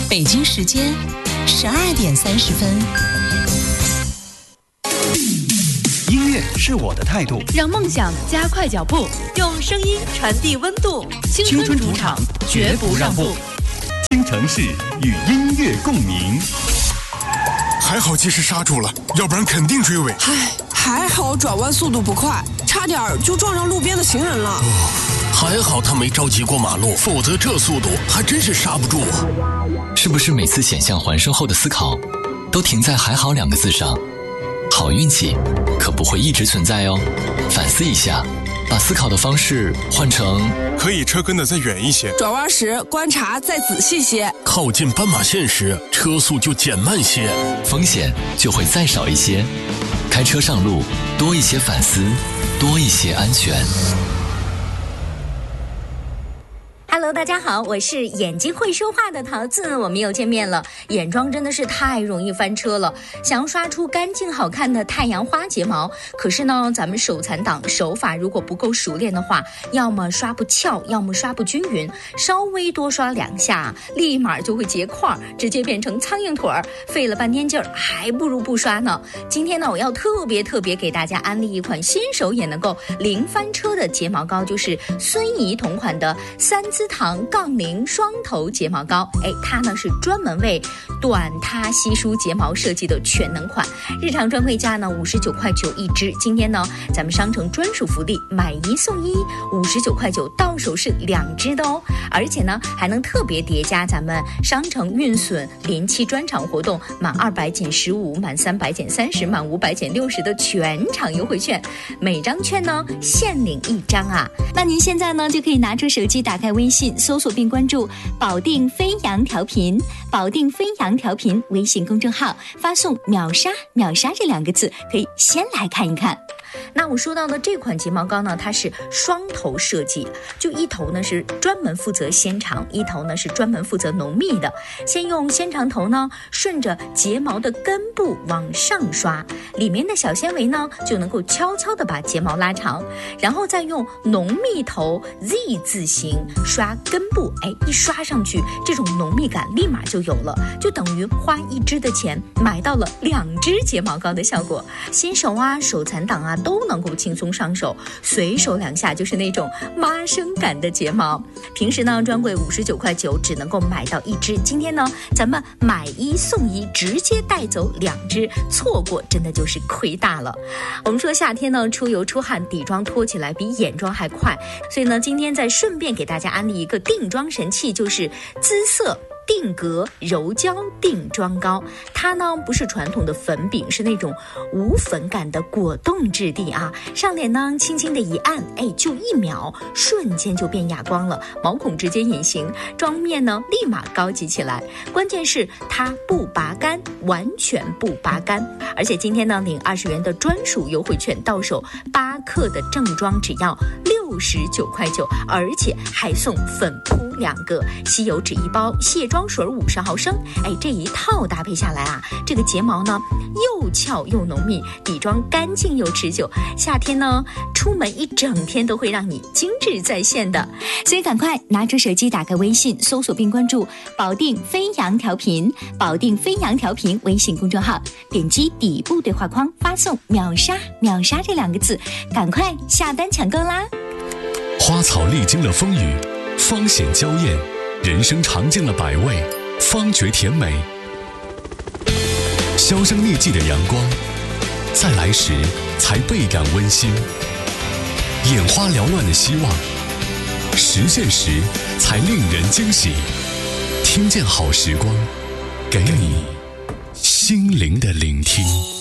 北京时间12:30。 音乐是我的态度， 让梦想加快脚步，用声音传递温度。青春主场，绝不让步。 京城市与音乐共鸣。 还好及时刹住了，要不然肯定追尾。 还好转弯速度不快，差点就撞上路边的行人了。 还好他没着急过马路，否则这速度还真是刹不住啊。 是不是每次险象环生后的思考都停在还好2个字上？好运气可不会一直存在哦，反思一下，把思考的方式换成可以车跟得再远一些， 转弯时观察再仔细些， 靠近斑马线时车速就减慢些， 风险就会再少一些。开车上路，多一些反思，多一些安全。 Hello， 大家好，我是眼睛会说话的桃子，我们又见面了。眼妆真的是太容易翻车了，想要刷出干净好看的太阳花睫毛，可是呢，咱们手残党手法如果不够熟练的话，要么刷不翘，要么刷不均匀，稍微多刷2下，立马就会结块，直接变成苍蝇腿儿，费了半天劲儿，还不如不刷呢。今天呢，我要特别给大家安利一款新手也能够零翻车的睫毛膏，就是孙怡同款的3姿堂杠铃双头睫毛膏。它呢是专门为短塌稀疏睫毛设计的全能款，日常专柜价呢59.9块一支，今天呢咱们商城专属福利，买1送1，59.9块到手是2支的哦，而且呢还能特别叠加咱们商城运损临期专场活动，满200减15，满300减30，满500减60的全场优惠券，每张券呢限领1张啊。那您现在呢就可以拿出手机，打开微信，搜索并关注保定飞扬调频，保定飞扬调频微信公众号，发送秒杀这2个字，可以先来看一看。那我说到的这款睫毛膏呢，它是双头设计，就一头呢是专门负责纤长，一头呢是专门负责浓密的。先用纤长头呢顺着睫毛的根部往上刷，里面的小纤维呢就能够悄悄地把睫毛拉长，然后再用浓密头 Z 字形刷根部，一刷上去这种浓密感立马就有了，就等于花1支的钱买到了2支睫毛膏的效果。新手啊手残党啊都能够轻松上手，随手2下就是那种妈生感的睫毛。平时呢专柜59.9块只能够买到1支，今天呢咱们买1送1，直接带走2支，错过真的就是亏大了。我们说夏天呢出油出汗，底妆脱起来比眼妆还快，所以呢今天再顺便给大家安利一个定妆神器，就是姿色定格柔胶定妆膏。它呢不是传统的粉饼，是那种无粉感的果冻质地啊，上脸呢轻轻的一按，就1秒，瞬间就变哑光了，毛孔直接隐形，妆面呢立马高级起来。关键是它不拔干，完全不拔干，而且今天呢领20元的专属优惠券，到手8克的正装只要69.9块，而且还送粉扑2个，吸油纸1包，卸妆水50毫升。这一套搭配下来啊，这个睫毛呢又翘又浓密，底妆干净又持久，夏天呢出门一整天都会让你精致在线的。所以赶快拿出手机，打开微信，搜索并关注保定飞扬调频，保定飞扬调频微信公众号，点击底部对话框，发送秒杀这2个字，赶快下单抢购啦。 花草历经了风雨，芳显娇艳，人生尝尽了百味，方觉甜美。销声匿迹的阳光，在来时才倍感温馨。眼花缭乱的希望，实现时才令人惊喜。听见好时光，给你心灵的聆听。